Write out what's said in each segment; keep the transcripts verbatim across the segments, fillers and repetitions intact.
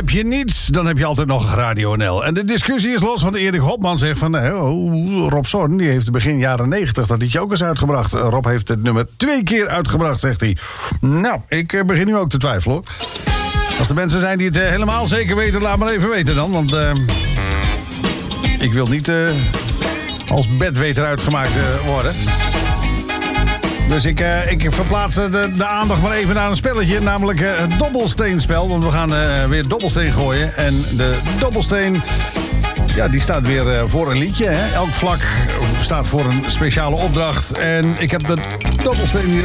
heb je niets, dan heb je altijd nog Radio N L. En de discussie is los, want Erik Hopman zegt van... Oh, Rob Zorn, die heeft begin jaren negentig dat liedje ook eens uitgebracht. Rob heeft het nummer twee keer uitgebracht, zegt hij. Nou, ik begin nu ook te twijfelen, hoor. Als er mensen zijn die het helemaal zeker weten, laat maar even weten dan. Want uh, ik wil niet uh, als bedweter uitgemaakt uh, worden. Dus ik, uh, ik verplaats de, de aandacht maar even naar een spelletje, namelijk uh, het dobbelsteenspel. Want we gaan uh, weer dobbelsteen gooien. En de dobbelsteen, ja, die staat weer uh, voor een liedje. Hè? Elk vlak staat voor een speciale opdracht. En ik heb de dobbelsteen hier.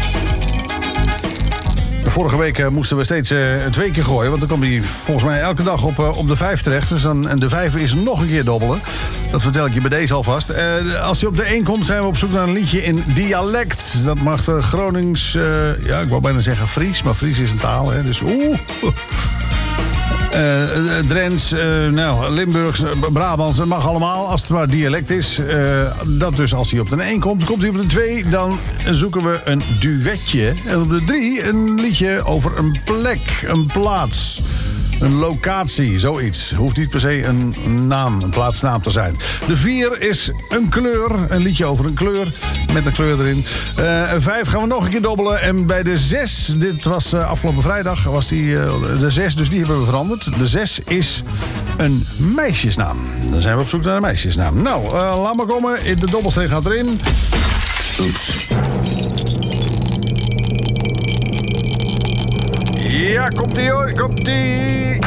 Vorige week uh, moesten we steeds uh, twee keer gooien. Want dan komt hij volgens mij elke dag op, uh, op de vijf terecht. Dus dan, en de vijf is nog een keer dobbelen. Dat vertel ik je bij deze alvast. Uh, als hij op de één komt, zijn we op zoek naar een liedje in dialect. Dat mag de Gronings... Uh, ja, ik wou bijna zeggen Fries. Maar Fries is een taal, hè. Dus oeh... Uh, Drents, uh, nou, Limburgs, Brabants, dat mag allemaal als het maar dialect is. Uh, dat dus als hij op de één komt. Komt hij op de twee, dan zoeken we een duetje. En op de drie een liedje over een plek, een plaats. Een locatie, zoiets. Hoeft niet per se een naam, een plaatsnaam te zijn. De vier is een kleur, een liedje over een kleur, met een kleur erin. Uh, vijf gaan we nog een keer dobbelen. En bij de zes, dit was uh, afgelopen vrijdag, was die, uh, de zes, dus die hebben we veranderd. De zes is een meisjesnaam. Dan zijn we op zoek naar een meisjesnaam. Nou, uh, laat maar komen. De dobbelsteen gaat erin. Oeps. Ja, komt-ie hoor, komt-ie.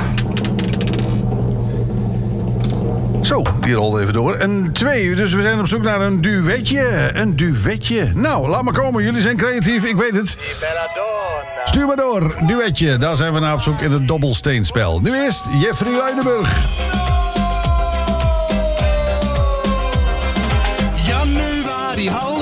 Zo, die rolde even door. En twee, dus we zijn op zoek naar een duetje. Een duetje. Nou, laat maar komen, jullie zijn creatief, ik weet het. Stuur maar door, duetje. Daar zijn we naar op zoek in het dobbelsteenspel. Nu eerst Jeffrey Luijdenburg. Januari, hou